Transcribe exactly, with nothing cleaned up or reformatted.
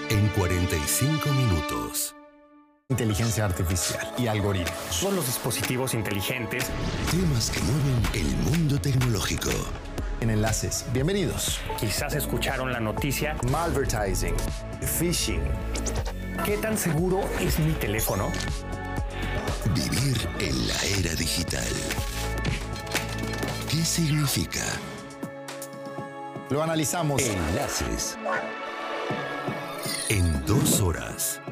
en cuarenta y cinco minutos. Inteligencia artificial y algoritmos. Son los dispositivos inteligentes. Temas que mueven el mundo tecnológico. En Enlaces, bienvenidos. Quizás escucharon la noticia. Malvertising, phishing. ¿Qué tan seguro es mi teléfono? Vivir en la era digital. ¿Qué significa? Lo analizamos. Enlaces. En dos horas.